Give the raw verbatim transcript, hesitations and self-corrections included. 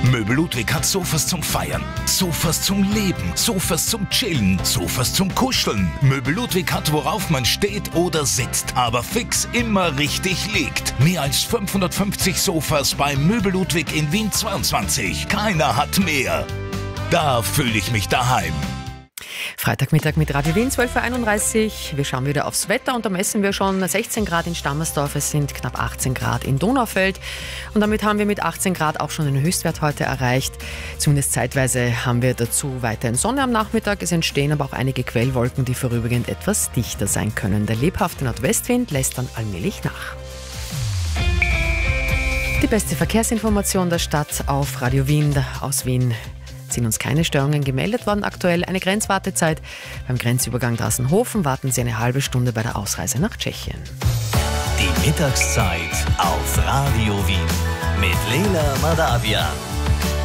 Möbel Ludwig hat Sofas zum Feiern, Sofas zum Leben, Sofas zum Chillen, Sofas zum Kuscheln. Möbel Ludwig hat, worauf man steht oder sitzt, aber fix immer richtig liegt. Mehr als fünfhundertfünfzig Sofas bei Möbel Ludwig in Wien zweiundzwanzig. Keiner hat mehr. Da fühle ich mich daheim. Freitagmittag mit Radio Wien, zwölf Uhr einunddreißig. Wir schauen wieder aufs Wetter und da messen wir schon sechzehn Grad in Stammersdorf, es sind knapp achtzehn Grad in Donaufeld und damit haben wir mit achtzehn Grad auch schon den Höchstwert heute erreicht. Zumindest zeitweise haben wir dazu weiterhin Sonne am Nachmittag, es entstehen aber auch einige Quellwolken, die vorübergehend etwas dichter sein können. Der lebhafte Nordwestwind lässt dann allmählich nach. Die beste Verkehrsinformation der Stadt auf Radio Wien, aus Wien. Sind uns keine Störungen gemeldet worden. Aktuell eine Grenzwartezeit. Beim Grenzübergang Drassenhofen warten Sie eine halbe Stunde bei der Ausreise nach Tschechien. Die Mittagszeit auf Radio Wien mit Leila Madavian.